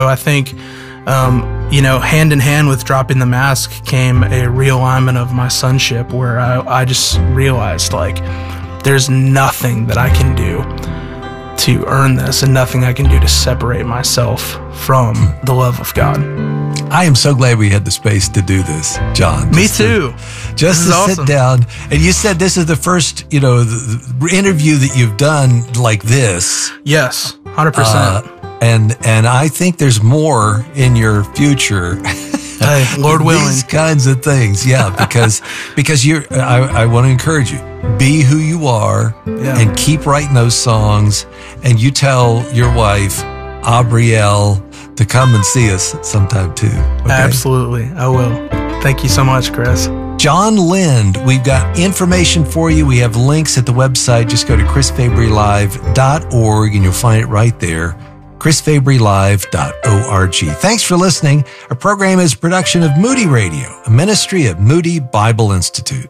I think, hand in hand with dropping the mask came a realignment of my sonship, where I just realized, there's nothing that I can do to earn this, and nothing I can do to separate myself from the love of God. I am so glad we had the space to do this, John. Me too. Just to sit down. And you said this is the first, the interview that you've done like this. Yes, 100%. And I think there's more in your future. Hey, Lord willing. These kinds of things, yeah, because I want to encourage you. Be who you are, and keep writing those songs. And you tell your wife, Aubrielle, to come and see us sometime too. Okay? Absolutely, I will. Thank you so much, Chris. John Lind, we've got information for you. We have links at the website. Just go to chrisfabrylive.org and you'll find it right there. chrisfabrylive.org. Thanks for listening. Our program is a production of Moody Radio, a ministry of Moody Bible Institute.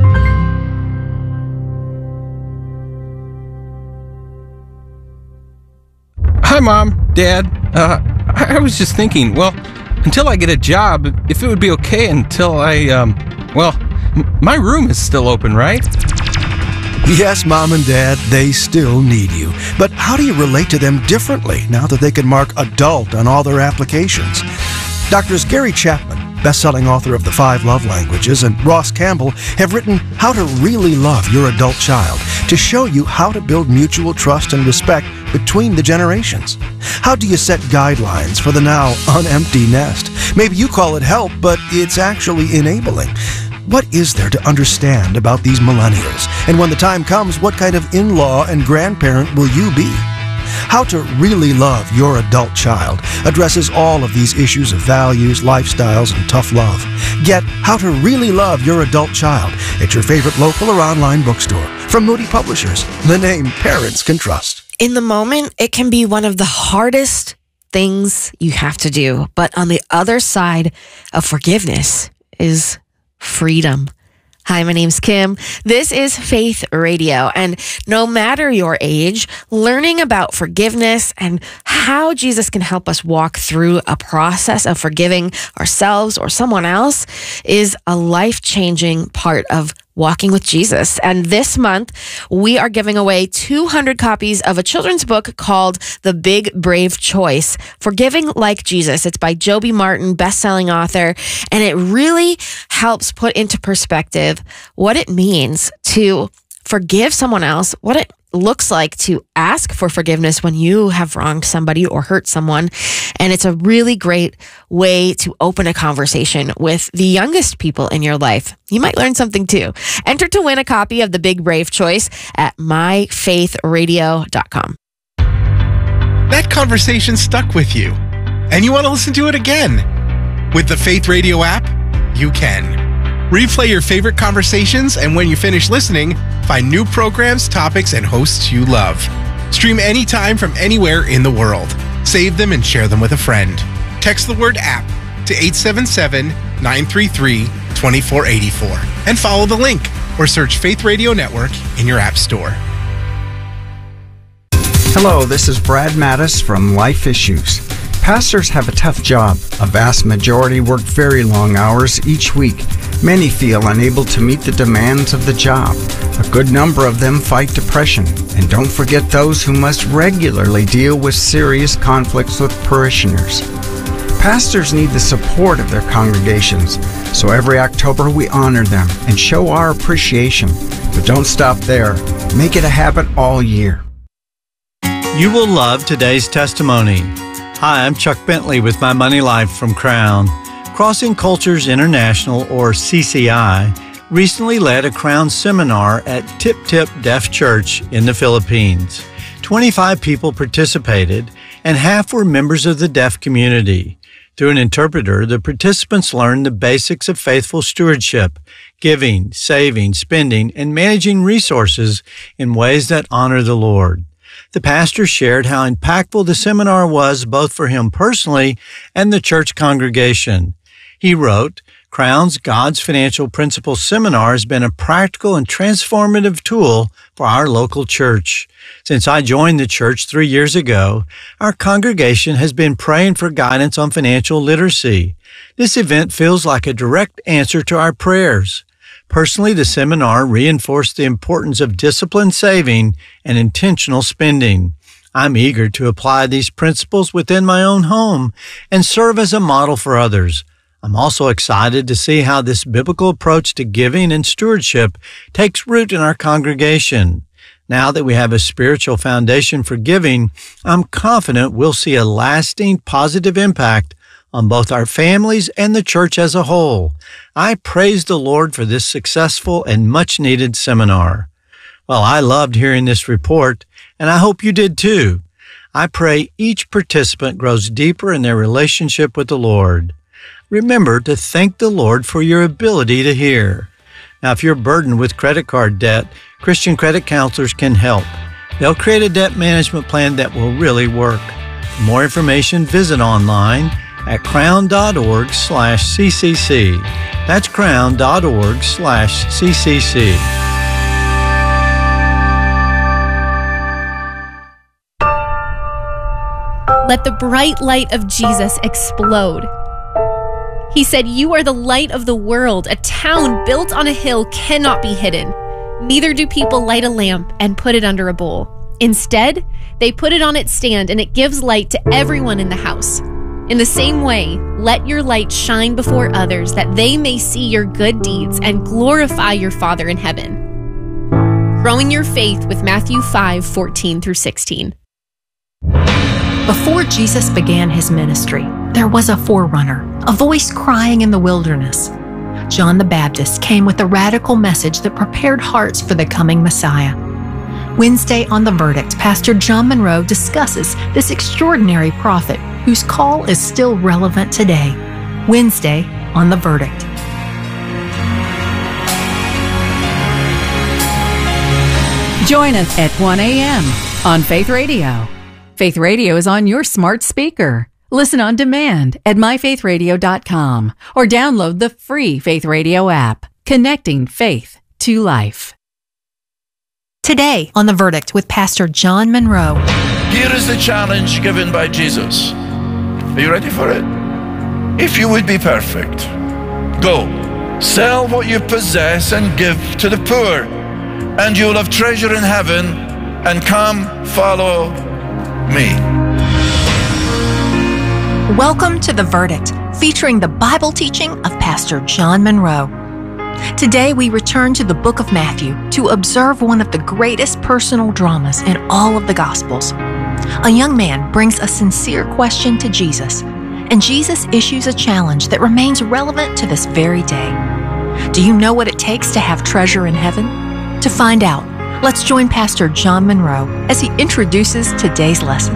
Hi, Mom, Dad. I was just thinking, until I get a job, if it would be okay until my room is still open, right? Yes, Mom and Dad, they still need you. But how do you relate to them differently now that they can mark adult on all their applications? Doctors Gary Chapman, best-selling author of The 5 Love Languages, and Ross Campbell have written How to Really Love Your Adult Child to show you how to build mutual trust and respect between the generations. How do you set guidelines for the now unempty nest? Maybe you call it help, but it's actually enabling. What is there to understand about these millennials? And when the time comes, what kind of in-law and grandparent will you be? How to Really Love Your Adult Child addresses all of these issues of values, lifestyles, and tough love. Get How to Really Love Your Adult Child at your favorite local or online bookstore. From Moody Publishers, the name parents can trust. In the moment, it can be one of the hardest things you have to do. But on the other side of forgiveness is freedom. Hi, my name's Kim. This is Faith Radio. And no matter your age, learning about forgiveness and how Jesus can help us walk through a process of forgiving ourselves or someone else is a life-changing part of walking with Jesus. And this month, we are giving away 200 copies of a children's book called The Big Brave Choice, Forgiving Like Jesus. It's by Joby Martin, best-selling author, and it really helps put into perspective what it means to forgive someone else, what it looks like to ask for forgiveness when you have wronged somebody or hurt someone. And it's a really great way to open a conversation with the youngest people in your life. You might learn something too. Enter to win a copy of The Big Brave Choice at myfaithradio.com. That conversation stuck with you, and you want to listen to it again. With the Faith Radio app, you can. Replay your favorite conversations, and when you finish listening, find new programs, topics, and hosts you love. Stream anytime from anywhere in the world. Save them and share them with a friend. Text the word app to 877-933-2484 and follow the link or search Faith Radio Network in your app store. Hello, this is Brad Mattis from Life Issues. Pastors have a tough job. A vast majority work very long hours each week. Many feel unable to meet the demands of the job. A good number of them fight depression. And don't forget those who must regularly deal with serious conflicts with parishioners. Pastors need the support of their congregations, so every October we honor them and show our appreciation. But don't stop there. Make it a habit all year. You will love today's testimony. Hi, I'm Chuck Bentley with My Money Life from Crown. Crossing Cultures International, or CCI, recently led a Crown seminar at Tip Tip Deaf Church in the Philippines. 25 people participated, and half were members of the deaf community. Through an interpreter, the participants learned the basics of faithful stewardship, giving, saving, spending, and managing resources in ways that honor the Lord. The pastor shared how impactful the seminar was both for him personally and the church congregation. He wrote, Crown's God's Financial Principles Seminar has been a practical and transformative tool for our local church. Since I joined the church 3 years ago, our congregation has been praying for guidance on financial literacy. This event feels like a direct answer to our prayers. Personally, the seminar reinforced the importance of disciplined saving and intentional spending. I'm eager to apply these principles within my own home and serve as a model for others. I'm also excited to see how this biblical approach to giving and stewardship takes root in our congregation. Now that we have a spiritual foundation for giving, I'm confident we'll see a lasting positive impact on both our families and the church as a whole. I praise the Lord for this successful and much-needed seminar. Well, I loved hearing this report, and I hope you did too. I pray each participant grows deeper in their relationship with the Lord. Remember to thank the Lord for your ability to hear. Now, if you're burdened with credit card debt, Christian credit counselors can help. They'll create a debt management plan that will really work. For more information, visit online at crown.org/CCC. That's crown.org/CCC. Let the bright light of Jesus explode. He said, "You are the light of the world. A town built on a hill cannot be hidden. Neither do people light a lamp and put it under a bowl. Instead, they put it on its stand, and it gives light to everyone in the house. In the same way, let your light shine before others, that they may see your good deeds and glorify your Father in heaven." Growing your faith with Matthew 5:14-16. Before Jesus began his ministry, there was a forerunner, a voice crying in the wilderness. John the Baptist came with a radical message that prepared hearts for the coming Messiah. Wednesday on The Verdict, Pastor John Monroe discusses this extraordinary prophet whose call is still relevant today. Wednesday on The Verdict. Join us at 1 a.m. on Faith Radio. Faith Radio is on your smart speaker. Listen on demand at myfaithradio.com or download the free Faith Radio app, connecting faith to life. Today on The Verdict with Pastor John Monroe. Here is the challenge given by Jesus. Are you ready for it? If you would be perfect, go, sell what you possess and give to the poor, and you'll have treasure in heaven, and come follow me. Welcome to The Verdict, featuring the Bible teaching of Pastor John Monroe. Today we return to the book of Matthew to observe one of the greatest personal dramas in all of the Gospels. A young man brings a sincere question to Jesus, and Jesus issues a challenge that remains relevant to this very day. Do you know what it takes to have treasure in heaven? To find out, let's join Pastor John Monroe as he introduces today's lesson.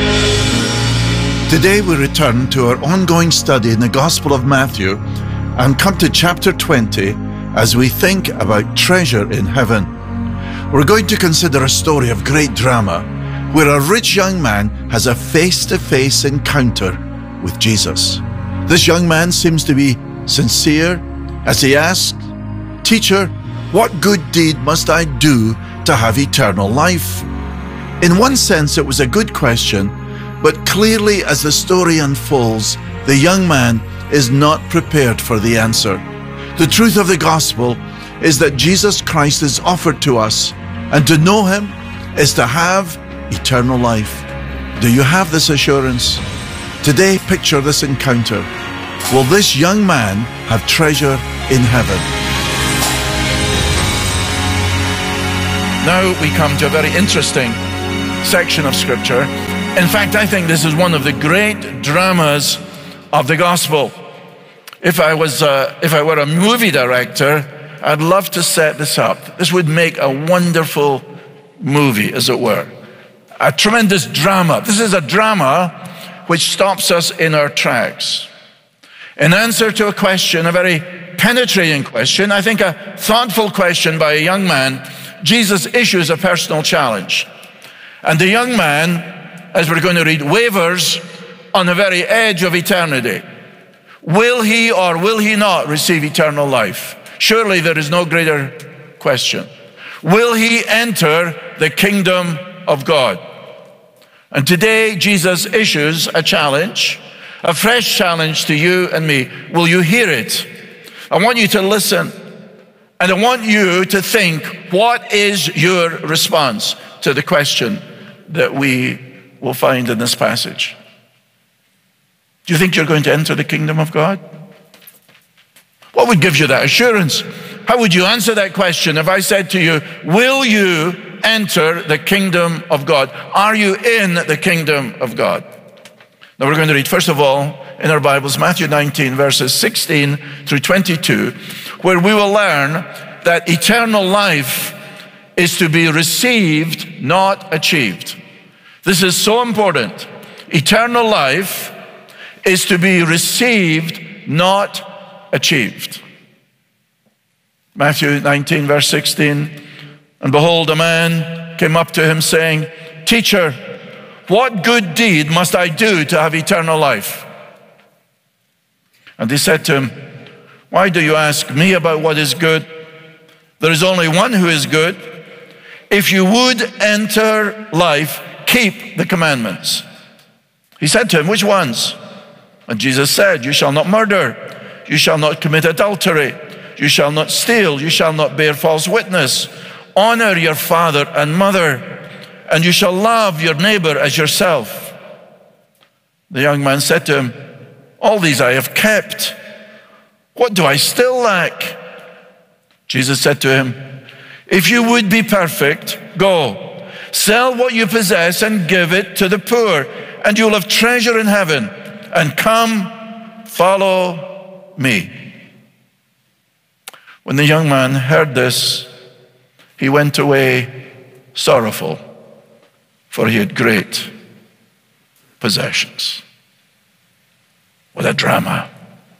Today we return to our ongoing study in the Gospel of Matthew and come to chapter 20 as we think about treasure in heaven. We're going to consider a story of great drama where a rich young man has a face-to-face encounter with Jesus. This young man seems to be sincere as he asks, "Teacher, what good deed must I do to have eternal life?" In one sense, it was a good question, but clearly as the story unfolds, the young man is not prepared for the answer. The truth of the gospel is that Jesus Christ is offered to us, and to know him is to have eternal life. Do you have this assurance? Today, picture this encounter. Will this young man have treasure in heaven? Now we come to a very interesting section of Scripture. In fact, I think this is one of the great dramas of the gospel. If I were a movie director, I'd love to set this up. This would make a wonderful movie, as it were. A tremendous drama. This is a drama which stops us in our tracks. In answer to a question, a very penetrating question, I think a thoughtful question by a young man, Jesus issues a personal challenge. And the young man, as we're going to read, wavers on the very edge of eternity. Will he or will he not receive eternal life? Surely there is no greater question. Will he enter the kingdom of God? And today Jesus issues a challenge, a fresh challenge to you and me. Will you hear it? I want you to listen, and I want you to think, what is your response to the question that we will find in this passage? Do you think you're going to enter the kingdom of God? What would give you that assurance? How would you answer that question if I said to you, will you enter the kingdom of God? Are you in the kingdom of God? Now we're going to read, first of all, in our Bibles, Matthew 19, verses 16 through 22, where we will learn that eternal life is to be received, not achieved. This is so important. Eternal life is to be received, not achieved. Matthew 19, verse 16, and behold, a man came up to him saying, Teacher, what good deed must I do to have eternal life? And he said to him, why do you ask me about what is good? There is only one who is good. If you would enter life, keep the commandments. He said to him, which ones? And Jesus said, you shall not murder, you shall not commit adultery, you shall not steal, you shall not bear false witness, honor your father and mother, and you shall love your neighbor as yourself. The young man said to him, all these I have kept. What do I still lack? Jesus said to him, if you would be perfect, go, sell what you possess and give it to the poor, and you'll have treasure in heaven. And come, follow me. When the young man heard this, he went away sorrowful, for he had great possessions. What a drama.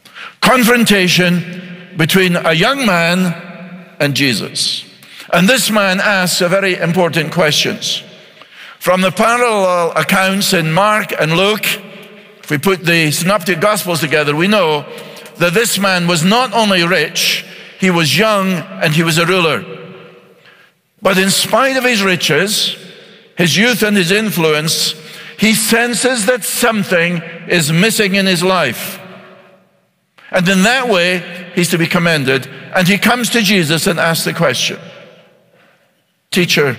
Confrontation between a young man and Jesus. And this man asks a very important questions. From the parallel accounts in Mark and Luke, if we put the synoptic gospels together, we know that this man was not only rich, he was young and he was a ruler. But in spite of his riches, his youth and his influence, he senses that something is missing in his life. And in that way, he's to be commended. And he comes to Jesus and asks the question, Teacher,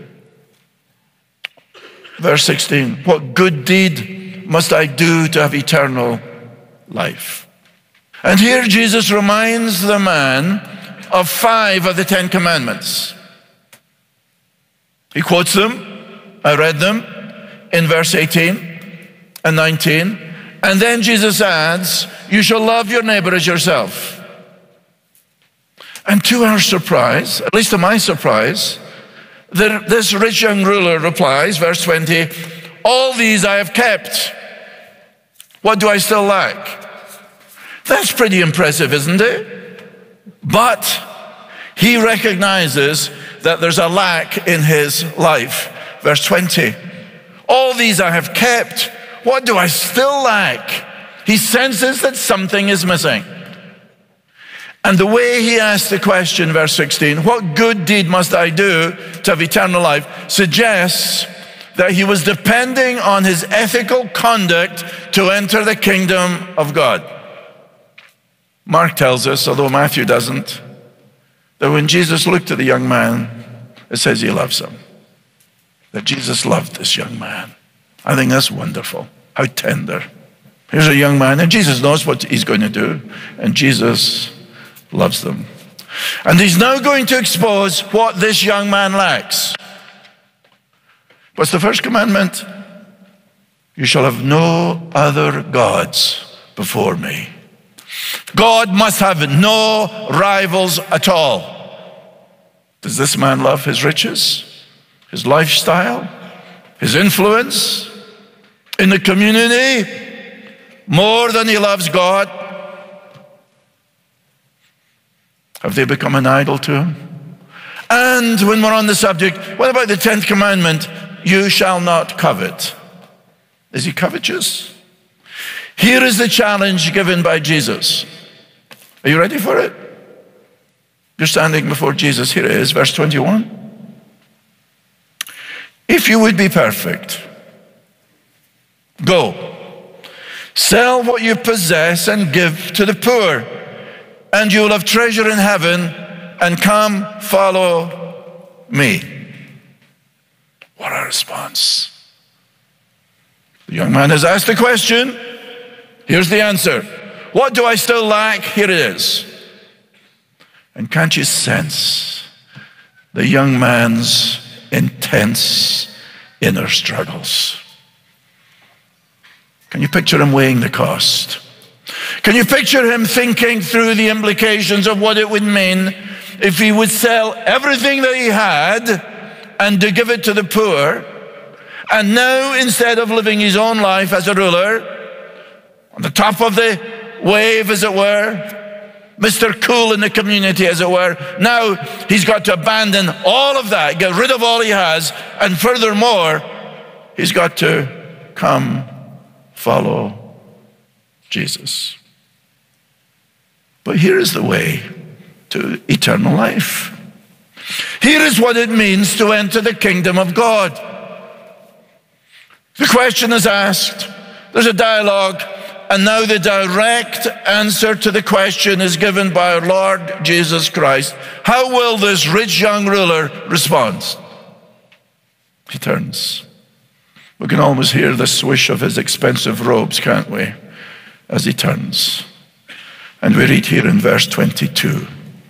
verse 16, what good deed must I do to have eternal life? And here Jesus reminds the man of 5 of the 10 commandments. He quotes them, I read them in verse 18 and 19. And then Jesus adds, you shall love your neighbor as yourself. And to our surprise, at least to my surprise, this rich young ruler replies, verse 20, all these I have kept. What do I still lack? That's pretty impressive, isn't it? But he recognizes that there's a lack in his life. Verse 20, all these I have kept. What do I still lack? He senses that something is missing. And the way he asks the question, verse 16, what good deed must I do to have eternal life, suggests that he was depending on his ethical conduct to enter the kingdom of God. Mark tells us, although Matthew doesn't, that when Jesus looked at the young man, it says he loves him. That Jesus loved this young man. I think that's wonderful. How tender. Here's a young man, and Jesus knows what he's going to do, and Jesus loves them. And he's now going to expose what this young man lacks. What's the first commandment? You shall have no other gods before me. God must have no rivals at all. Does this man love his riches, his lifestyle, his influence in the community more than he loves God? Have they become an idol to him? And when we're on the subject, what about the 10th commandment? You shall not covet. Is he covetous? Here is the challenge given by Jesus. Are you ready for it? You're standing before Jesus. Here it is, verse 21. If you would be perfect, go, sell what you possess and give to the poor, and you will have treasure in heaven, and come follow me. What a response. The young man has asked the question. Here's the answer. What do I still lack? Here it is. And can't you sense the young man's intense inner struggles? Can you picture him weighing the cost? Can you picture him thinking through the implications of what it would mean if he would sell everything that he had and to give it to the poor, and now instead of living his own life as a ruler, on the top of the wave as it were, Mr. Cool in the community as it were, now he's got to abandon all of that, get rid of all he has, and furthermore, he's got to come follow Jesus. But here is the way to eternal life. Here is what it means to enter the kingdom of God. The question is asked, there's a dialogue, and now the direct answer to the question is given by our Lord Jesus Christ. How will this rich young ruler respond? He turns. We can almost hear the swish of his expensive robes, can't we, as he turns. And we read here in verse 22.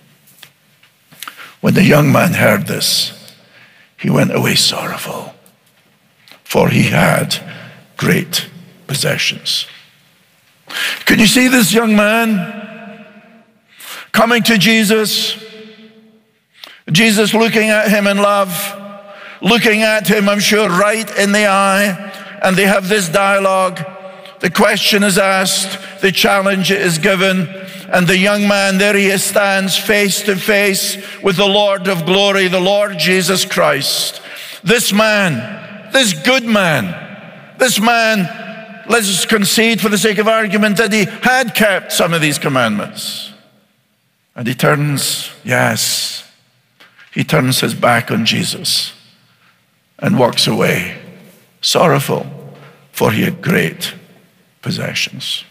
When the young man heard this, he went away sorrowful, for he had great possessions. Can you see this young man coming to Jesus? Jesus looking at him in love, looking at him, I'm sure, right in the eye, and they have this dialogue. The question is asked, the challenge is given, and the young man, there he stands face to face with the Lord of glory, the Lord Jesus Christ. This man, this good man, this man, let's concede for the sake of argument that he had kept some of these commandments. And he turns, yes, he turns his back on Jesus and walks away, sorrowful, for he had great possessions.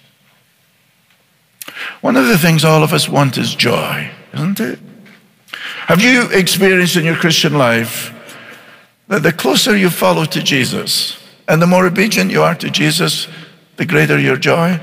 One of the things all of us want is joy, isn't it? Have you experienced in your Christian life that the closer you follow to Jesus and the more obedient you are to Jesus, the greater your joy?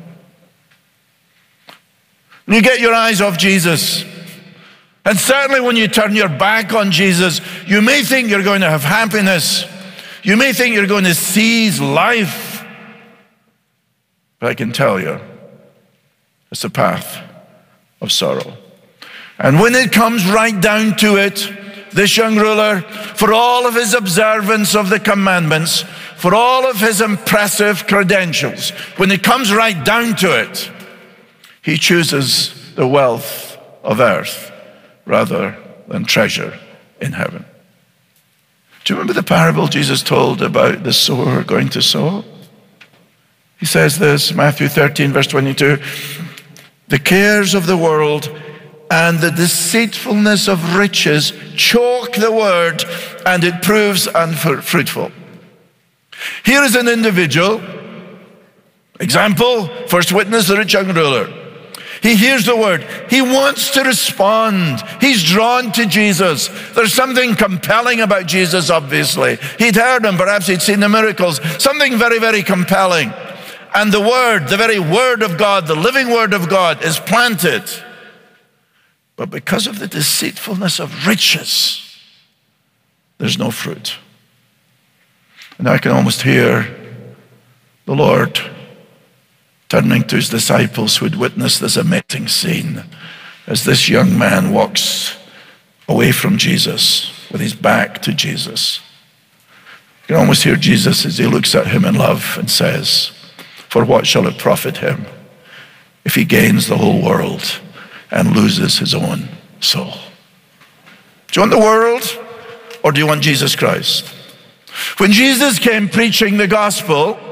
When you get your eyes off Jesus, and certainly when you turn your back on Jesus, you may think you're going to have happiness. You may think you're going to seize life. But I can tell you, it's a path of sorrow. And when it comes right down to it, this young ruler, for all of his observance of the commandments, for all of his impressive credentials, when it comes right down to it, he chooses the wealth of earth rather than treasure in heaven. Do you remember the parable Jesus told about the sower going to sow? He says this, Matthew 13, verse 22, the cares of the world and the deceitfulness of riches choke the word, and it proves unfruitful. Here is an individual, example, first witness, the rich young ruler. He hears the word. He wants to respond. He's drawn to Jesus. There's something compelling about Jesus, obviously. He'd heard him. Perhaps he'd seen the miracles. Something very, very compelling. And the word, the very word of God, the living word of God is planted. But because of the deceitfulness of riches, there's no fruit. And I can almost hear the Lord turning to his disciples who had witnessed this amazing scene as this young man walks away from Jesus with his back to Jesus. You can almost hear Jesus as he looks at him in love and says, for what shall it profit him if he gains the whole world and loses his own soul? Do you want the world or do you want Jesus Christ? When Jesus came preaching the gospel,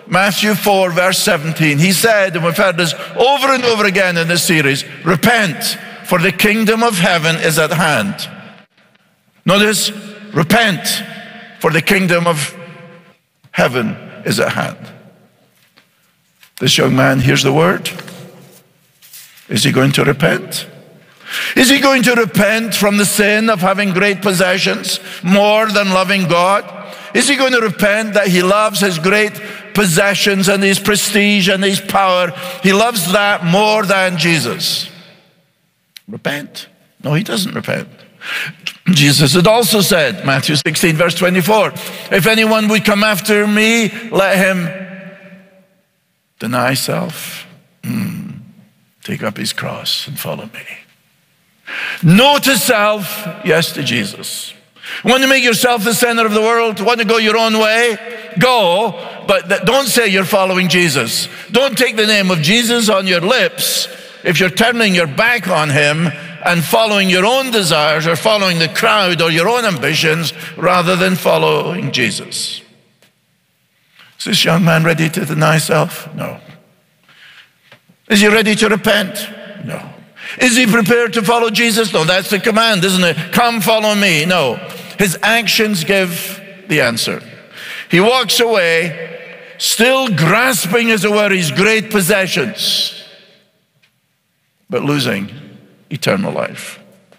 Matthew 4, verse 17. He said, and we've heard this over and over again in this series, repent, for the kingdom of heaven is at hand. Notice, repent, for the kingdom of heaven is at hand. This young man hears the word. Is he going to repent? Is he going to repent from the sin of having great possessions more than loving God? Is he going to repent that he loves his great possessions and his prestige and his power? He loves that more than Jesus. Repent. No, he doesn't repent. Jesus had also said, Matthew 16, verse 24, if anyone would come after me, let him deny self, take up his cross and follow me. No to self, yes to Jesus. Want to make yourself the center of the world? Want to go your own way? Go, but don't say you're following Jesus. Don't take the name of Jesus on your lips if you're turning your back on him and following your own desires or following the crowd or your own ambitions rather than following Jesus. Is this young man ready to deny self? No. Is he ready to repent? No. Is he prepared to follow Jesus? No, that's the command, isn't it? Come follow me. No. His actions give the answer. He walks away, still grasping, as it were, his great possessions, but losing eternal life.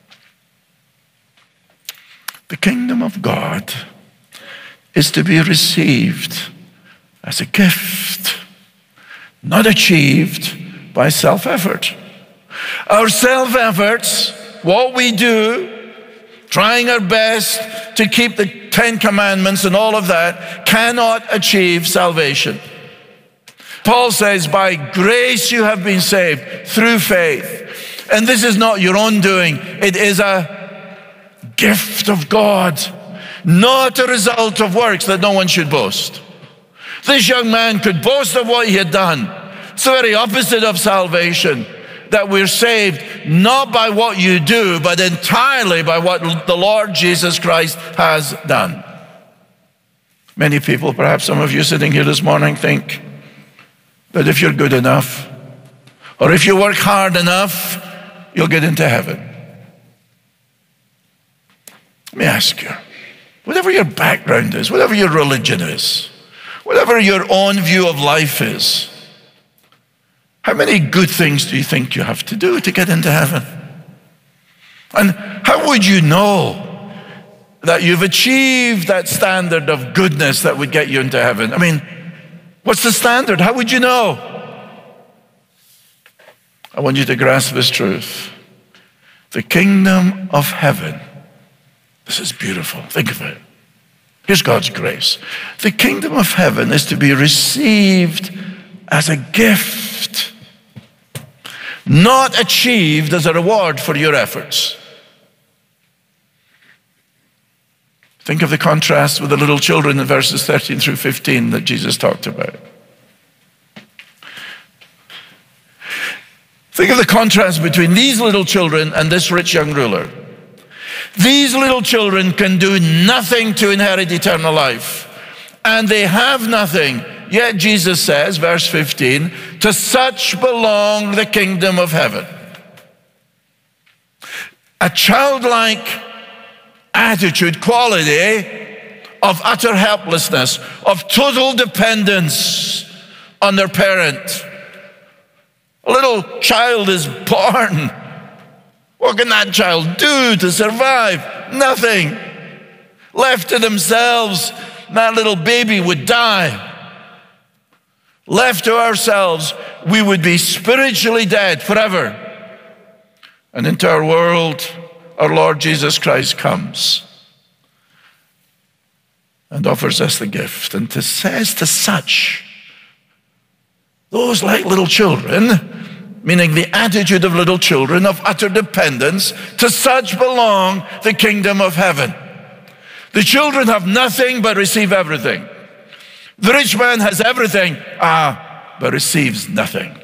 The kingdom of God is to be received as a gift, not achieved by self-effort. Our self-efforts, what we do, trying our best to keep the 10 Commandments and all of that, cannot achieve salvation. Paul says, by grace you have been saved through faith. And this is not your own doing. It is a gift of God, not a result of works that no one should boast. This young man could boast of what he had done. It's the very opposite of salvation, that we're saved not by what you do, but entirely by what the Lord Jesus Christ has done. Many people, perhaps some of you sitting here this morning, think that if you're good enough, or if you work hard enough, you'll get into heaven. Let me ask you, whatever your background is, whatever your religion is, whatever your own view of life is, how many good things do you think you have to do to get into heaven? And how would you know that you've achieved that standard of goodness that would get you into heaven? I mean, what's the standard? How would you know? I want you to grasp this truth. The kingdom of heaven. This is beautiful. Think of it. Here's God's grace. The kingdom of heaven is to be received as a gift, not achieved as a reward for your efforts. Think of the contrast with the little children in verses 13 through 15 that Jesus talked about. Think of the contrast between these little children and this rich young ruler. These little children can do nothing to inherit eternal life, and they have nothing. Yet Jesus says, verse 15, to such belong the kingdom of heaven. A childlike attitude, quality of utter helplessness, of total dependence on their parent. A little child is born. What can that child do to survive? Nothing. Left to themselves, that little baby would die. Left to ourselves, we would be spiritually dead forever. And into our world, our Lord Jesus Christ comes and offers us the gift. And it says to such, those like little children, meaning the attitude of little children of utter dependence, to such belong the kingdom of heaven. The children have nothing but receive everything. The rich man has everything, but receives nothing.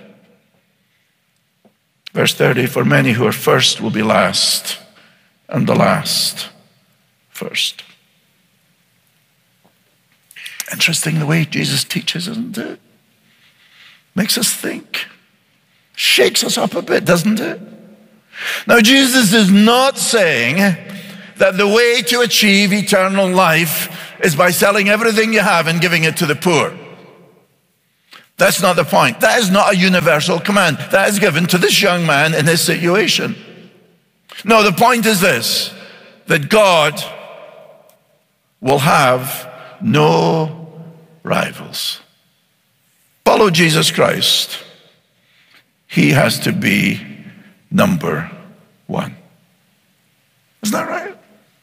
Verse 30, for many who are first will be last, and the last first. Interesting the way Jesus teaches, isn't it? Makes us think. Shakes us up a bit, doesn't it? Now, Jesus is not saying that the way to achieve eternal life is by selling everything you have and giving it to the poor. That's not the point. That is not a universal command. That is given to this young man in his situation. No, the point is this, that God will have no rivals. Follow Jesus Christ. He has to be number one. Isn't that right?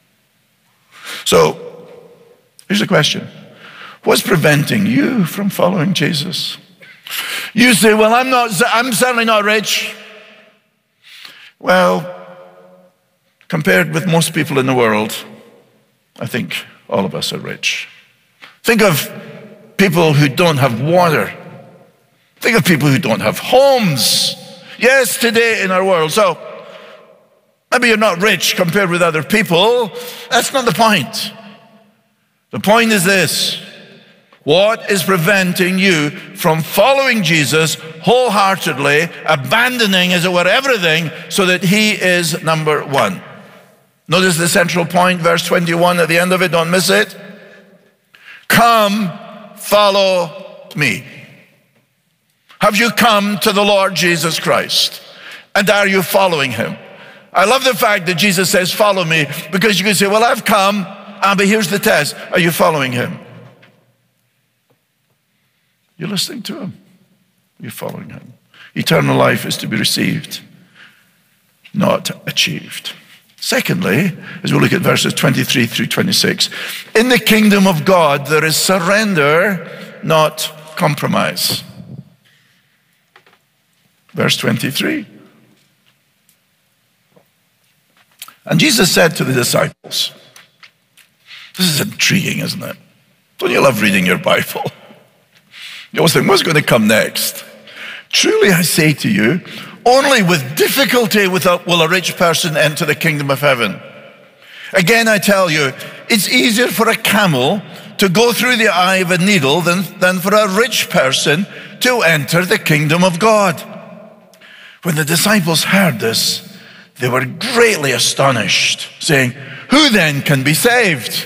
So, here's the question. What's preventing you from following Jesus? You say, well, I'm certainly not rich. Well, compared with most people in the world, I think all of us are rich. Think of people who don't have water. Think of people who don't have homes. Yes, today in our world. So, maybe you're not rich compared with other people. That's not the point. The point is this. What is preventing you from following Jesus wholeheartedly, abandoning, as it were, everything so that he is number one? Notice the central point, verse 21 at the end of it, don't miss it. Come, follow me. Have you come to the Lord Jesus Christ? And are you following him? I love the fact that Jesus says, follow me, because you can say, well, I've come, but here's the test. Are you following him? You're listening to him. You're following him. Eternal life is to be received, not achieved. Secondly, as we look at verses 23 through 26, in the kingdom of God, there is surrender, not compromise. Verse 23. And Jesus said to the disciples, this is intriguing, isn't it? Don't you love reading your Bible? You always think, what's going to come next? Truly I say to you, only with difficulty will a rich person enter the kingdom of heaven. Again, I tell you, it's easier for a camel to go through the eye of a needle than for a rich person to enter the kingdom of God. When the disciples heard this, they were greatly astonished, saying, who then can be saved?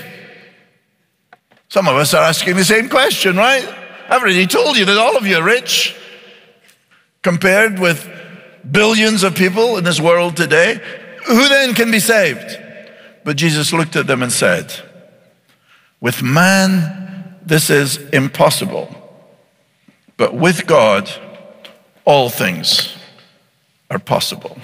Some of us are asking the same question, right? I've already told you that all of you are rich compared with billions of people in this world today. Who then can be saved? But Jesus looked at them and said, with man, this is impossible. But with God, all things are possible.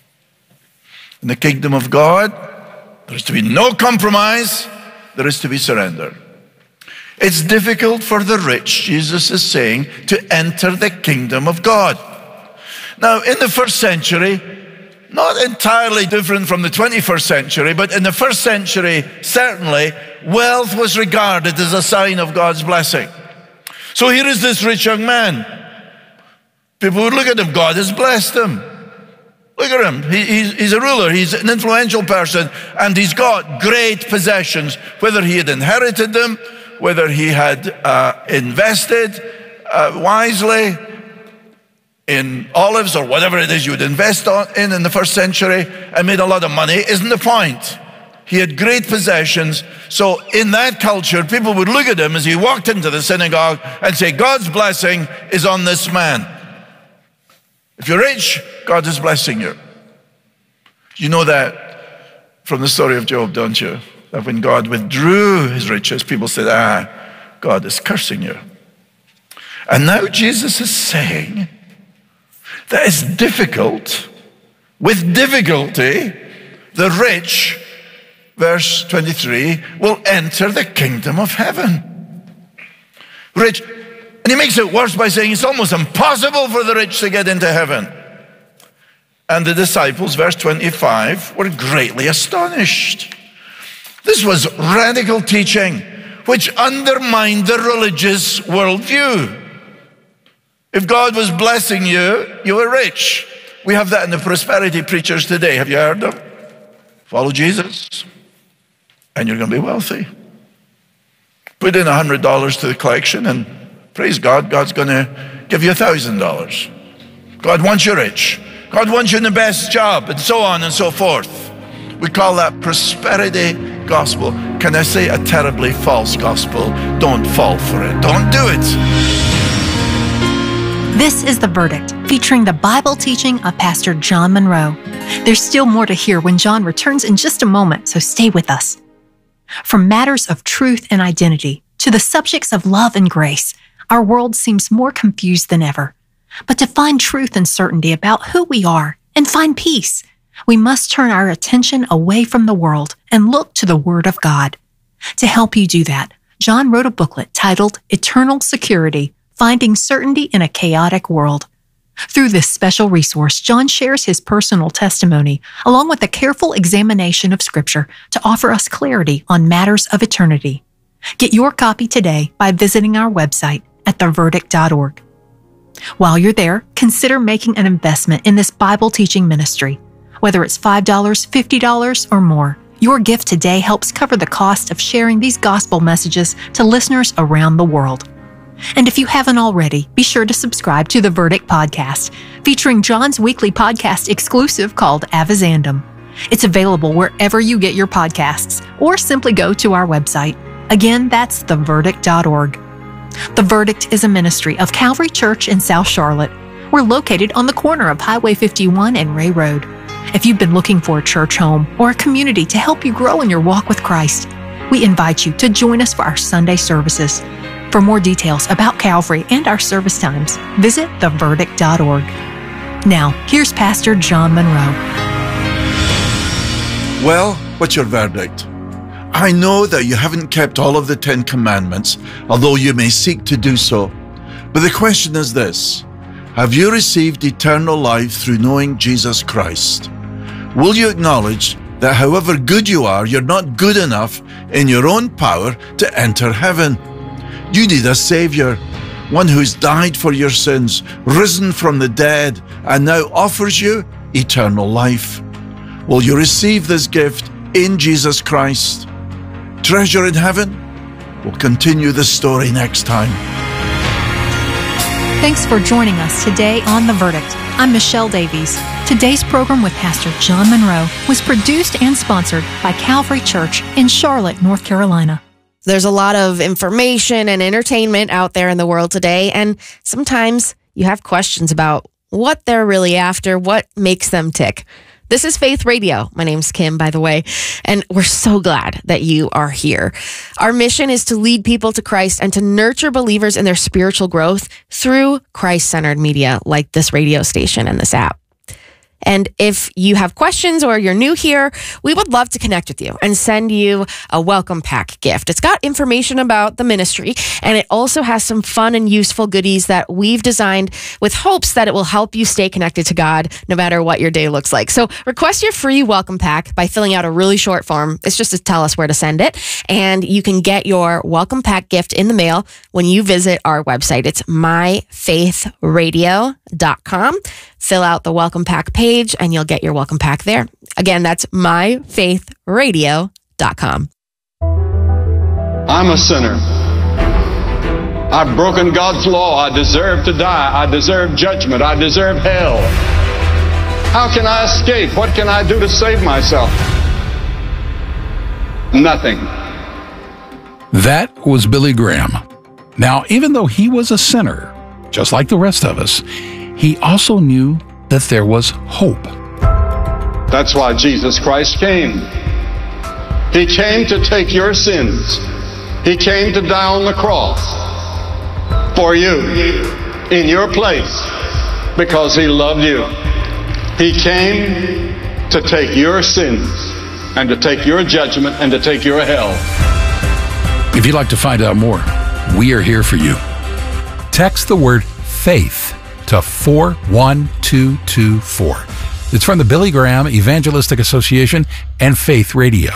In the kingdom of God, there is to be no compromise. There is to be surrender. It's difficult for the rich, Jesus is saying, to enter the kingdom of God. Now, in the first century, not entirely different from the 21st century, but in the first century, certainly, wealth was regarded as a sign of God's blessing. So here is this rich young man. People would look at him. God has blessed him. Look at him. He's a ruler. He's an influential person, and he's got great possessions, whether he had inherited them, whether he had invested wisely in olives or whatever it is you would invest in the first century and made a lot of money, isn't the point. He had great possessions. So in that culture, people would look at him as he walked into the synagogue and say, God's blessing is on this man. If you're rich, God is blessing you. You know that from the story of Job, don't you? That when God withdrew his riches, people said, God is cursing you. And now Jesus is saying that it's difficult, with difficulty, the rich, verse 23, will enter the kingdom of heaven. Rich, and he makes it worse by saying it's almost impossible for the rich to get into heaven. And the disciples, verse 25, were greatly astonished. This was radical teaching which undermined the religious worldview. If God was blessing you, you were rich. We have that in the prosperity preachers today. Have you heard them? Follow Jesus, and you're going to be wealthy. Put in $100 to the collection and praise God, God's going to give you $1,000. God wants you rich. God wants you in the best job, and so on and so forth. We call that prosperity gospel. Can I say a terribly false gospel? Don't fall for it. Don't do it. This is The Verdict, featuring the Bible teaching of Pastor John Monroe. There's still more to hear when John returns in just a moment, so stay with us. From matters of truth and identity to the subjects of love and grace, our world seems more confused than ever. But to find truth and certainty about who we are and find peace, we must turn our attention away from the world and look to the Word of God. To help you do that, John wrote a booklet titled Eternal Security, Finding Certainty in a Chaotic World. Through this special resource, John shares his personal testimony, along with a careful examination of Scripture to offer us clarity on matters of eternity. Get your copy today by visiting our website at theverdict.org. While you're there, consider making an investment in this Bible teaching ministry. Whether it's $5, $50, or more, your gift today helps cover the cost of sharing these gospel messages to listeners around the world. And if you haven't already, be sure to subscribe to the Verdict Podcast, featuring John's weekly podcast exclusive called Avizandum. It's available wherever you get your podcasts, or simply go to our website. Again, that's theverdict.org. The Verdict is a ministry of Calvary Church in South Charlotte. We're located on the corner of Highway 51 and Ray Road. If you've been looking for a church home or a community to help you grow in your walk with Christ, we invite you to join us for our Sunday services. For more details about Calvary and our service times, visit theverdict.org. Now, here's Pastor John Monroe. Well, what's your verdict? I know that you haven't kept all of the 10 Commandments, although you may seek to do so. But the question is this: have you received eternal life through knowing Jesus Christ? Will you acknowledge that however good you are, you're not good enough in your own power to enter heaven? You need a Savior, one who's died for your sins, risen from the dead, and now offers you eternal life. Will you receive this gift in Jesus Christ? Treasure in heaven? We'll continue the story next time. Thanks for joining us today on The Verdict. I'm Michelle Davies. Today's program with Pastor John Monroe was produced and sponsored by Calvary Church in Charlotte, North Carolina. There's a lot of information and entertainment out there in the world today, and sometimes you have questions about what they're really after, what makes them tick. This is Faith Radio. My name's Kim, by the way, and we're so glad that you are here. Our mission is to lead people to Christ and to nurture believers in their spiritual growth through Christ-centered media like this radio station and this app. And if you have questions or you're new here, we would love to connect with you and send you a welcome pack gift. It's got information about the ministry, and it also has some fun and useful goodies that we've designed with hopes that it will help you stay connected to God no matter what your day looks like. So request your free welcome pack by filling out a really short form. It's just to tell us where to send it. And you can get your welcome pack gift in the mail when you visit our website. It's myfaithradio.com. Fill out the welcome pack page and you'll get your welcome pack there. Again, that's myfaithradio.com. I'm a sinner. I've broken God's law. I deserve to die. I deserve judgment. I deserve hell. How can I escape? What can I do to save myself? Nothing. That was Billy Graham. Now, even though he was a sinner, just like the rest of us, he also knew that there was hope. That's why Jesus Christ came. He came to take your sins. He came to die on the cross for you, in your place, because He loved you. He came to take your sins and to take your judgment and to take your hell. If you'd like to find out more, we are here for you. Text the word FAITH to 41224. It's from the Billy Graham Evangelistic Association and Faith Radio.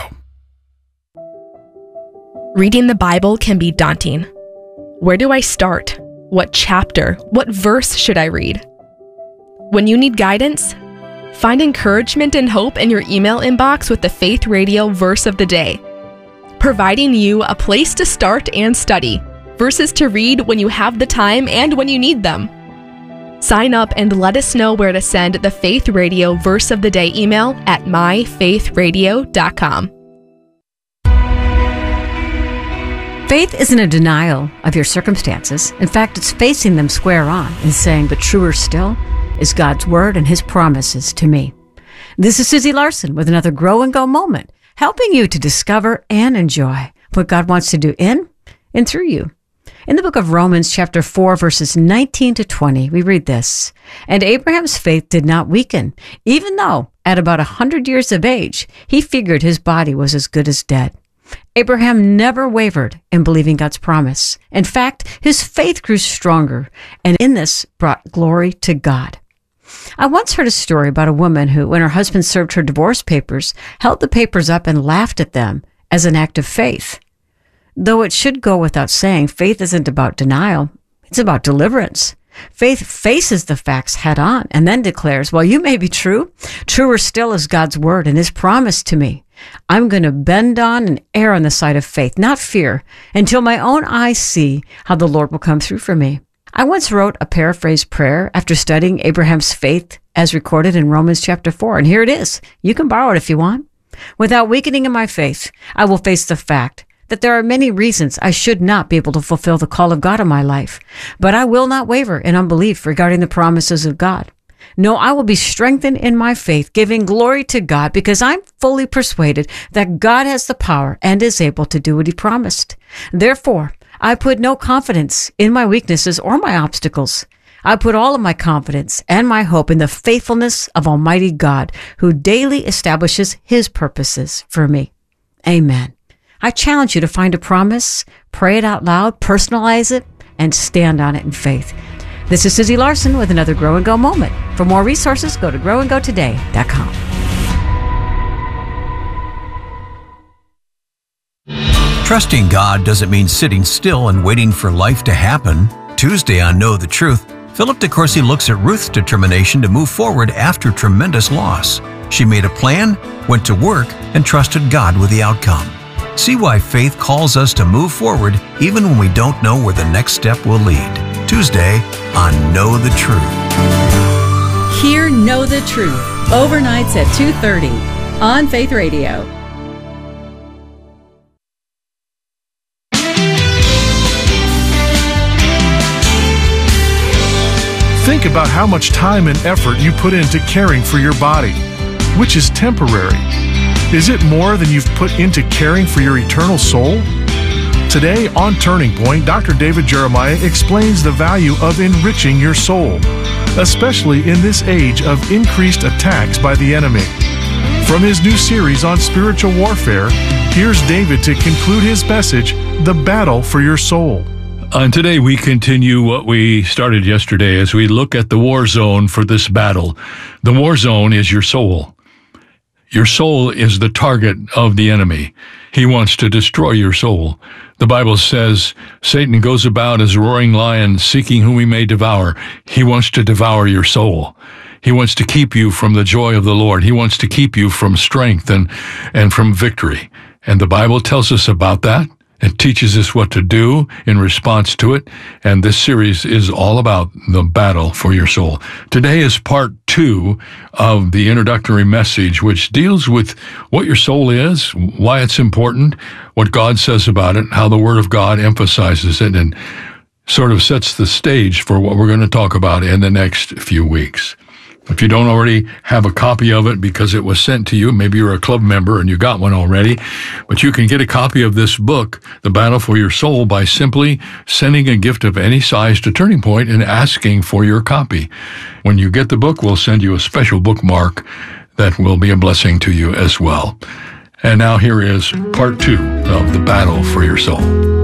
Reading the Bible can be daunting. Where do I start? What chapter? What verse should I read? When you need guidance, find encouragement and hope in your email inbox with the Faith Radio Verse of the Day. providing you a place to start and study, verses to read when you have the time and when you need them. Sign up and let us know where to send the Faith Radio Verse of the Day email at myfaithradio.com. Faith isn't a denial of your circumstances. In fact, it's facing them square on and saying, but truer still is God's word and his promises to me. This is Susie Larson with another Grow and Go moment, helping you to discover and enjoy what God wants to do in and through you. In the book of Romans, chapter 4, verses 19 to 20, we read this, "And Abraham's faith did not weaken, even though at about 100 years of age, he figured his body was as good as dead. Abraham never wavered in believing God's promise. In fact, his faith grew stronger, and in this brought glory to God." I once heard a story about a woman who, when her husband served her divorce papers, held the papers up and laughed at them as an act of faith. Though it should go without saying, faith isn't about denial. It's about deliverance. Faith faces the facts head on and then declares, while you may be true, truer still is God's word and his promise to me. I'm going to bend on and err on the side of faith, not fear, until my own eyes see how the Lord will come through for me. I once wrote a paraphrased prayer after studying Abraham's faith as recorded in Romans chapter 4, and here it is. You can borrow it if you want. Without weakening in my faith, I will face the fact that there are many reasons I should not be able to fulfill the call of God in my life, but I will not waver in unbelief regarding the promises of God. No, I will be strengthened in my faith, giving glory to God, because I'm fully persuaded that God has the power and is able to do what he promised. Therefore, I put no confidence in my weaknesses or my obstacles. I put all of my confidence and my hope in the faithfulness of Almighty God, who daily establishes his purposes for me. Amen. I challenge you to find a promise, pray it out loud, personalize it, and stand on it in faith. This is Susie Larson with another Grow and Go moment. For more resources, go to growandgotoday.com. Trusting God doesn't mean sitting still and waiting for life to happen. Tuesday on Know the Truth, Philip DeCourcy looks at Ruth's determination to move forward after tremendous loss. She made a plan, went to work, and trusted God with the outcome. See why faith calls us to move forward even when we don't know where the next step will lead. Tuesday on Know the Truth. Hear Know the Truth, overnights at 2:30 on Faith Radio. Think about how much time and effort you put into caring for your body, which is temporary. Is it more than you've put into caring for your eternal soul? Today on Turning Point, Dr. David Jeremiah explains the value of enriching your soul, especially in this age of increased attacks by the enemy. From his new series on spiritual warfare, here's David to conclude his message, The Battle for Your Soul. And today we continue what we started yesterday as we look at the war zone for this battle. The war zone is your soul. Your soul is the target of the enemy. He wants to destroy your soul. The Bible says Satan goes about as a roaring lion seeking whom he may devour. He wants to devour your soul. He wants to keep you from the joy of the Lord. He wants to keep you from strength and from victory. And the Bible tells us about that. It teaches us what to do in response to it, and this series is all about the battle for your soul. Today is part 2 of the introductory message, which deals with what your soul is, why it's important, what God says about it, how the Word of God emphasizes it, and sort of sets the stage for what we're going to talk about in the next few weeks. If you don't already have a copy of it because it was sent to you, maybe you're a club member and you got one already, but you can get a copy of this book, The Battle for Your Soul, by simply sending a gift of any size to Turning Point and asking for your copy. When you get the book, we'll send you a special bookmark that will be a blessing to you as well. And now here is part 2 of The Battle for Your Soul.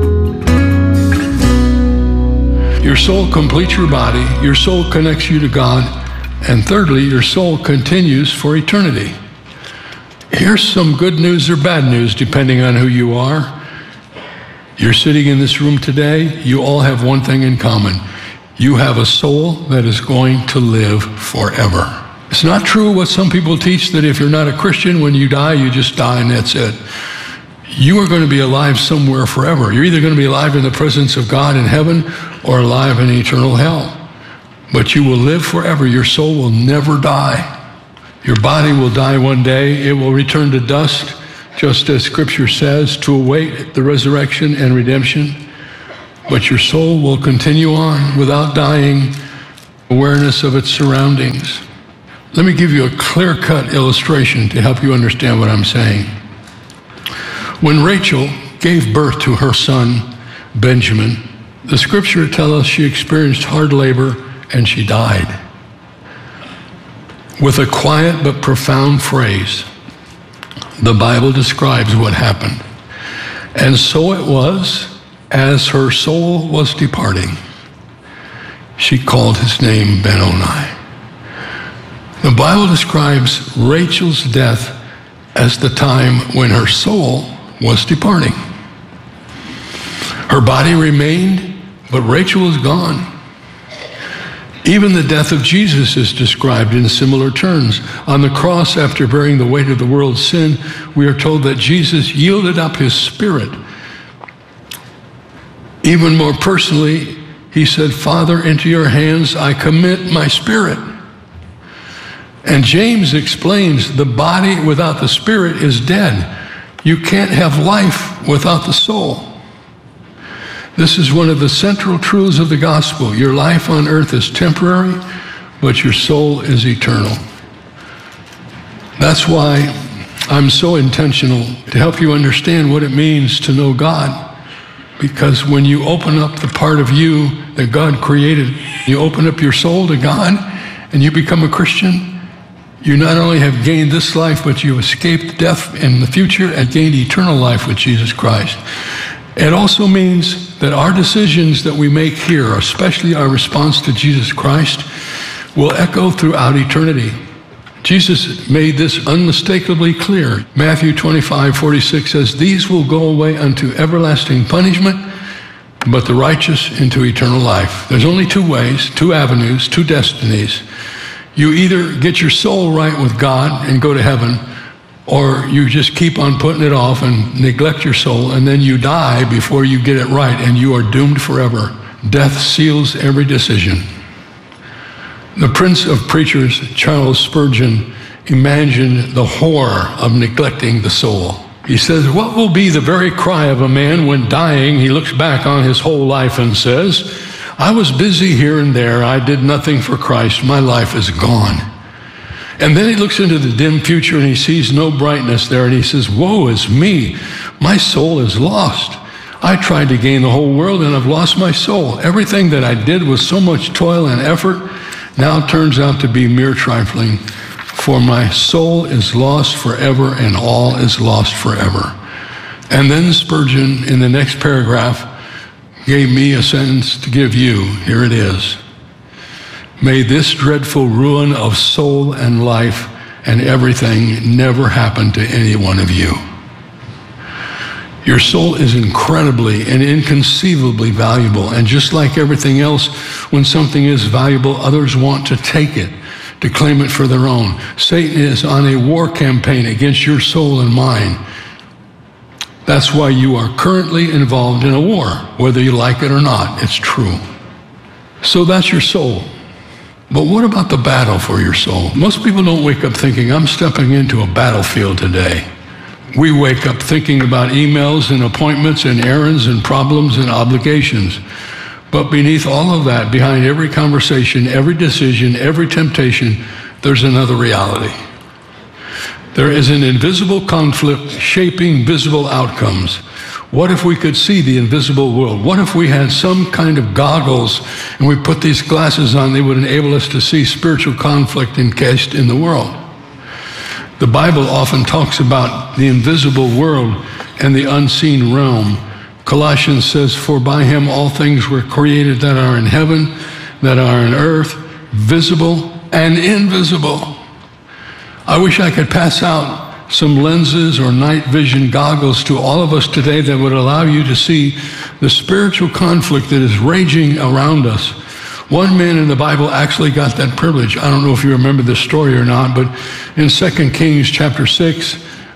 Your soul completes your body. Your soul connects you to God. And thirdly, your soul continues for eternity. Here's some good news or bad news, depending on who you are. You're sitting in this room today. You all have one thing in common. You have a soul that is going to live forever. It's not true what some people teach, that if you're not a Christian, when you die, you just die and that's it. You are going to be alive somewhere forever. You're either going to be alive in the presence of God in heaven or alive in eternal hell. But you will live forever. Your soul will never die. Your body will die one day. It will return to dust, just as Scripture says, to await the resurrection and redemption. But your soul will continue on without dying, awareness of its surroundings. Let me give you a clear-cut illustration to help you understand what I'm saying. When Rachel gave birth to her son, Benjamin, the Scripture tells us she experienced hard labor and she died. With a quiet but profound phrase, the Bible describes what happened. And so it was, as her soul was departing, she called his name Ben-Oni. The Bible describes Rachel's death as the time when her soul was departing. Her body remained, but Rachel was gone. Even the death of Jesus is described in similar terms. On the cross, after bearing the weight of the world's sin, we are told that Jesus yielded up his spirit. Even more personally, he said, "Father, into your hands I commit my spirit." And James explains the body without the spirit is dead. You can't have life without the soul. This is one of the central truths of the gospel. Your life on earth is temporary, but your soul is eternal. That's why I'm so intentional to help you understand what it means to know God. Because when you open up the part of you that God created, you open up your soul to God and you become a Christian, you not only have gained this life, but you escaped death in the future and gained eternal life with Jesus Christ. It also means that our decisions that we make here, especially our response to Jesus Christ, will echo throughout eternity. Jesus made this unmistakably clear. Matthew 25:46 says, "These will go away unto everlasting punishment, but the righteous into eternal life." There's only two ways, two avenues, two destinies. You either get your soul right with God and go to heaven, or you just keep on putting it off and neglect your soul, and then you die before you get it right, and you are doomed forever. Death seals every decision. The Prince of Preachers, Charles Spurgeon, imagined the horror of neglecting the soul. He says, "What will be the very cry of a man when dying he looks back on his whole life and says, 'I was busy here and there, I did nothing for Christ, my life is gone.' And then he looks into the dim future and he sees no brightness there, and he says, 'Woe is me, my soul is lost. I tried to gain the whole world and I've lost my soul. Everything that I did with so much toil and effort now turns out to be mere trifling, for my soul is lost forever and all is lost forever.'" And then Spurgeon, in the next paragraph, gave me a sentence to give you. Here it is. "May this dreadful ruin of soul and life and everything never happen to any one of you." Your soul is incredibly and inconceivably valuable, and just like everything else, when something is valuable, others want to take it, to claim it for their own. Satan is on a war campaign against your soul and mine. That's why you are currently involved in a war, whether you like it or not. It's true. So that's your soul. But what about the battle for your soul? Most people don't wake up thinking, "I'm stepping into a battlefield today." We wake up thinking about emails and appointments and errands and problems and obligations. But beneath all of that, behind every conversation, every decision, every temptation, there's another reality. There is an invisible conflict shaping visible outcomes. What if we could see the invisible world? What if we had some kind of goggles and we put these glasses on, they would enable us to see spiritual conflict encased in the world? The Bible often talks about the invisible world and the unseen realm. Colossians says, "For by him all things were created that are in heaven, that are on earth, visible and invisible." I wish I could pass out some lenses or night vision goggles to all of us today that would allow you to see the spiritual conflict that is raging around us. One man in the Bible actually got that privilege. I don't know if you remember this story or not, but in 2 Kings chapter 6,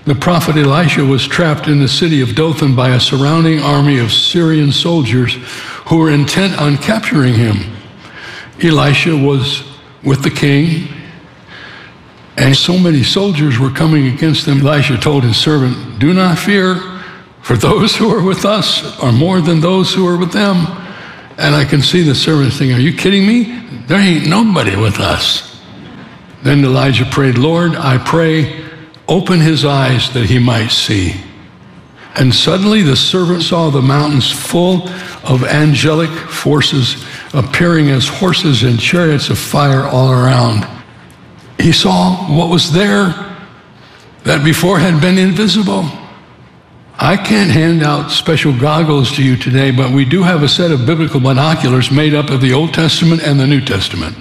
The prophet Elisha was trapped in the city of Dothan by a surrounding army of Syrian soldiers who were intent on capturing him. Elisha was with the king, and so many soldiers were coming against them. Elisha told his servant, "Do not fear, for those who are with us are more than those who are with them." And I can see the servant thinking, "Are you kidding me? There ain't nobody with us." Then Elijah prayed, "Lord, I pray, open his eyes that he might see." And suddenly the servant saw the mountains full of angelic forces appearing as horses and chariots of fire all around. He saw what was there that before had been invisible. I can't hand out special goggles to you today, but we do have a set of biblical binoculars made up of the Old Testament and the New Testament.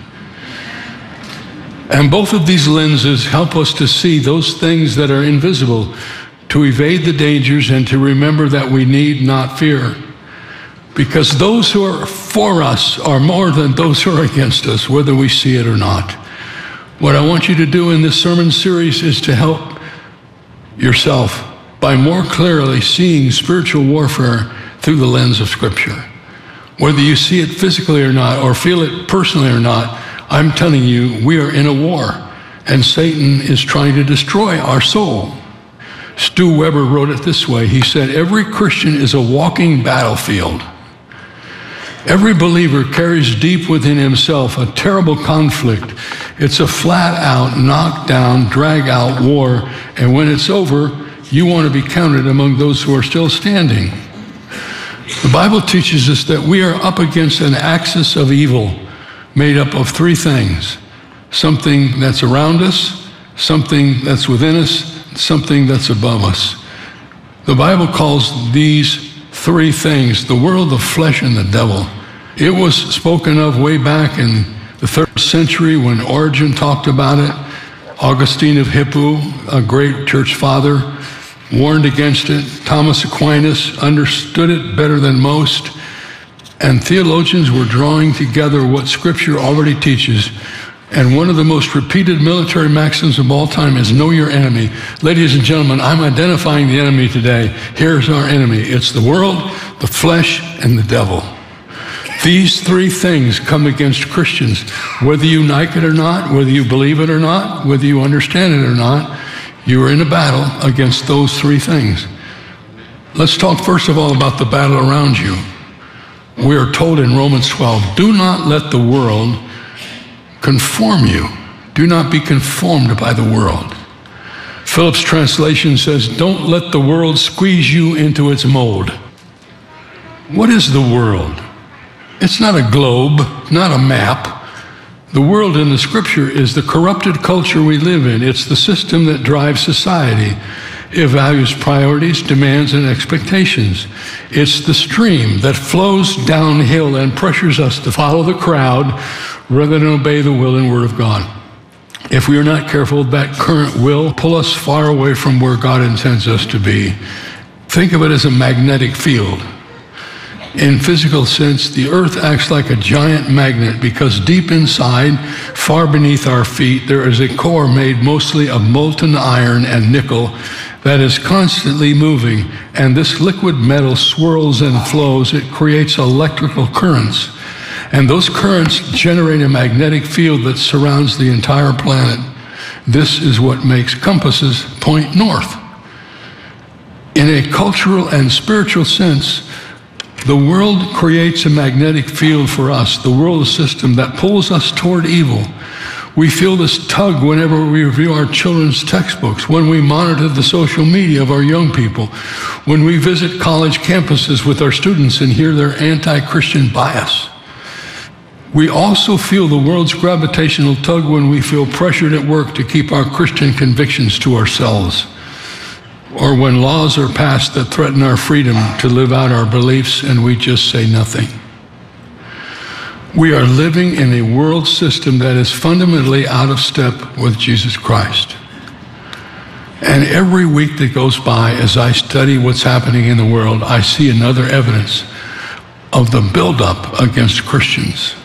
And both of these lenses help us to see those things that are invisible, to evade the dangers, and to remember that we need not fear. Because those who are for us are more than those who are against us, whether we see it or not. What I want you to do in this sermon series is to help yourself by more clearly seeing spiritual warfare through the lens of Scripture. Whether you see it physically or not, or feel it personally or not, I'm telling you, we are in a war, and Satan is trying to destroy our soul. Stu Weber wrote it this way. He said, "Every Christian is a walking battlefield. Every believer carries deep within himself a terrible conflict. It's a flat-out, knock-down, drag-out war, and when it's over, you want to be counted among those who are still standing." The Bible teaches us that we are up against an axis of evil made up of three things: something that's around us, something that's within us, something that's above us. The Bible calls these three things the world, the flesh, and the devil. It was spoken of way back in the 3rd century when Origen talked about it. Augustine of Hippo, a great church father, warned against it. Thomas Aquinas understood it better than most. And theologians were drawing together what Scripture already teaches. And one of the most repeated military maxims of all time is know your enemy. Ladies and gentlemen, I'm identifying the enemy today. Here's our enemy. It's the world, the flesh, and the devil. These three things come against Christians. Whether you like it or not, whether you believe it or not, whether you understand it or not, you are in a battle against those three things. Let's talk first of all about the battle around you. We are told in Romans 12, do not let the world conform you. Do not be conformed by the world. Phillips' translation says, don't let the world squeeze you into its mold. What is the world? It's not a globe, not a map. The world in the Scripture is the corrupted culture we live in. It's the system that drives society. It values priorities, demands, and expectations. It's the stream that flows downhill and pressures us to follow the crowd rather than obey the will and word of God. If we are not careful, that current will pull us far away from where God intends us to be. Think of it as a magnetic field. In physical sense, the earth acts like a giant magnet because deep inside, far beneath our feet, there is a core made mostly of molten iron and nickel that is constantly moving, and this liquid metal swirls and flows. It creates electrical currents, and those currents generate a magnetic field that surrounds the entire planet. This is what makes compasses point north. In a cultural and spiritual sense, the world creates a magnetic field for us, the world system that pulls us toward evil. We feel this tug whenever we review our children's textbooks, when we monitor the social media of our young people, when we visit college campuses with our students and hear their anti-Christian bias. We also feel the world's gravitational tug when we feel pressured at work to keep our Christian convictions to ourselves, or when laws are passed that threaten our freedom to live out our beliefs and we just say nothing. We are living in a world system that is fundamentally out of step with Jesus Christ. And every week that goes by, as I study what's happening in the world, I see another evidence of the buildup against Christians.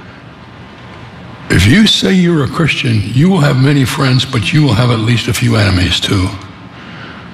If you say you're a Christian, you will have many friends, but you will have at least a few enemies too.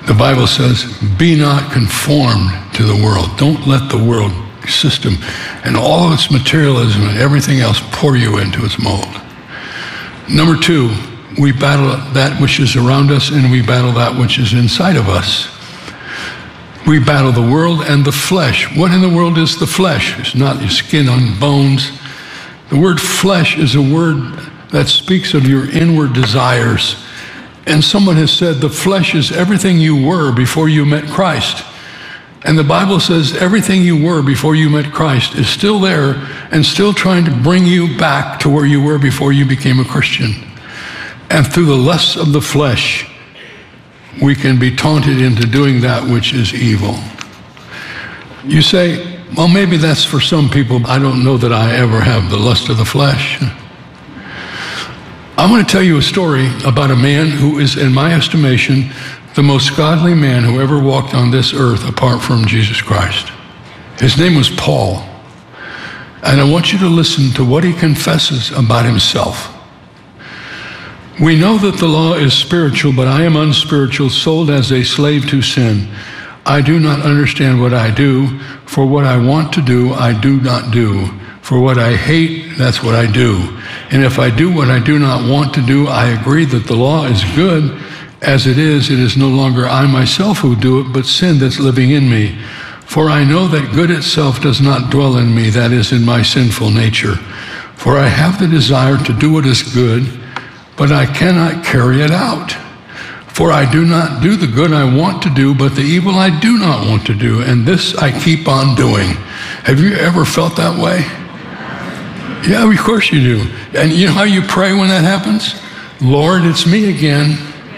The Bible says, be not conformed to the world. Don't let the world system and all of its materialism and everything else pour you into its mold. Number 2, we battle that which is around us, and we battle that which is inside of us. We battle the world and the flesh. What in the world is the flesh? It's not your skin on bones. The word flesh is a word that speaks of your inward desires. And someone has said the flesh is everything you were before you met Christ. And the Bible says everything you were before you met Christ is still there and still trying to bring you back to where you were before you became a Christian. And through the lusts of the flesh, we can be taunted into doing that which is evil. You say, well, maybe that's for some people. I don't know that I ever have the lust of the flesh. I'm going to tell you a story about a man who is, in my estimation, the most godly man who ever walked on this earth apart from Jesus Christ. His name was Paul. And I want you to listen to what he confesses about himself. We know that the law is spiritual, but I am unspiritual, sold as a slave to sin. I do not understand what I do, for what I want to do, I do not do. For what I hate, that's what I do. And if I do what I do not want to do, I agree that the law is good. As it is no longer I myself who do it, but sin that's living in me. For I know that good itself does not dwell in me, that is, in my sinful nature. For I have the desire to do what is good, but I cannot carry it out. For I do not do the good I want to do, but the evil I do not want to do, and this I keep on doing. Have you ever felt that way? Yeah, of course you do. And you know how you pray when that happens? Lord, it's me again.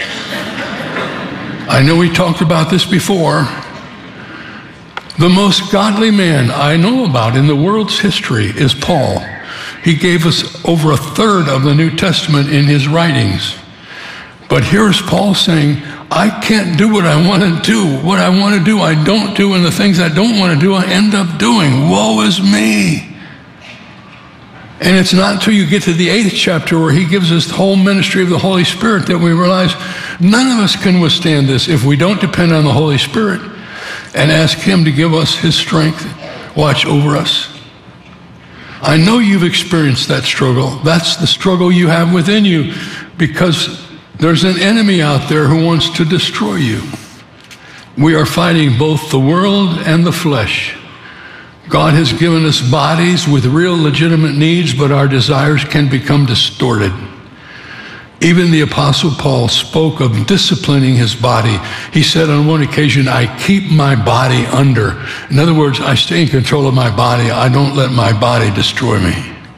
I know we talked about this before. The most godly man I know about in the world's history is Paul. He gave us over a third of the New Testament in his writings. But here's Paul saying, I can't do what I want to do. What I want to do, I don't do, and the things I don't want to do, I end up doing. Woe is me. And it's not until you get to the 8th chapter where he gives us the whole ministry of the Holy Spirit that we realize none of us can withstand this if we don't depend on the Holy Spirit and ask him to give us his strength, watch over us. I know you've experienced that struggle. That's the struggle you have within you, because there's an enemy out there who wants to destroy you. We are fighting both the world and the flesh. God has given us bodies with real legitimate needs, but our desires can become distorted. Even the Apostle Paul spoke of disciplining his body. He said on one occasion, I keep my body under. In other words, I stay in control of my body. I don't let my body destroy me.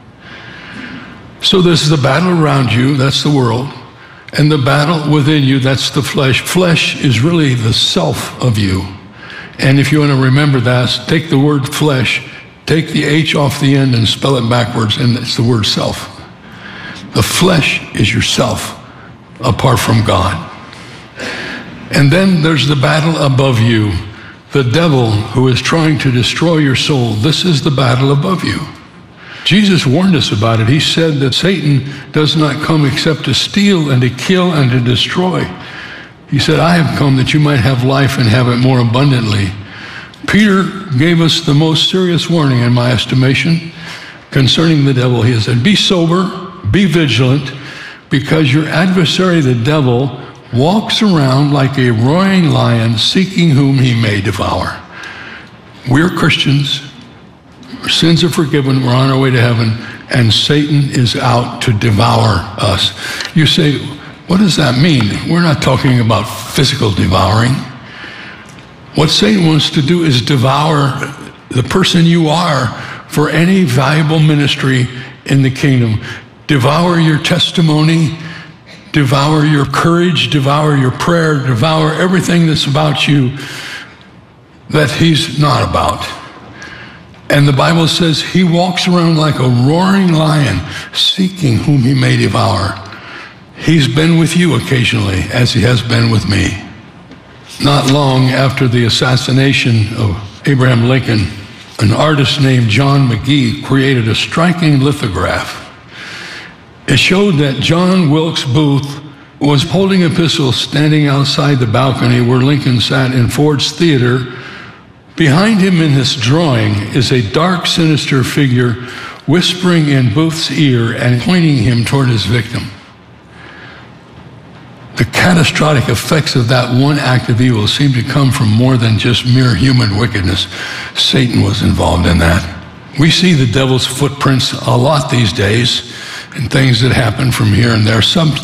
So this is the battle around you, that's the world. And the battle within you, that's the flesh. Flesh is really the self of you. And if you want to remember that, take the word flesh, take the H off the end and spell it backwards, and it's the word self. The flesh is yourself apart from God. And then there's the battle above you, the devil who is trying to destroy your soul. This is the battle above you. Jesus warned us about it. He said that Satan does not come except to steal and to kill and to destroy. He said, I have come that you might have life and have it more abundantly. Peter gave us the most serious warning, in my estimation, concerning the devil. He said, be sober, be vigilant, because your adversary, the devil, walks around like a roaring lion, seeking whom he may devour. We're Christians. Our sins are forgiven. We're on our way to heaven. And Satan is out to devour us. You say, what does that mean? We're not talking about physical devouring. What Satan wants to do is devour the person you are for any valuable ministry in the kingdom. Devour your testimony, devour your courage, devour your prayer, devour everything that's about you that he's not about. And the Bible says he walks around like a roaring lion, seeking whom he may devour. He's been with you occasionally, as he has been with me. Not long after the assassination of Abraham Lincoln, an artist named John McGee created a striking lithograph. It showed that John Wilkes Booth was holding a pistol standing outside the balcony where Lincoln sat in Ford's Theater. Behind him in this drawing is a dark, sinister figure whispering in Booth's ear and pointing him toward his victim. The catastrophic effects of that one act of evil seem to come from more than just mere human wickedness. Satan was involved in that. We see the devil's footprints a lot these days, and things that happen from here and there. Some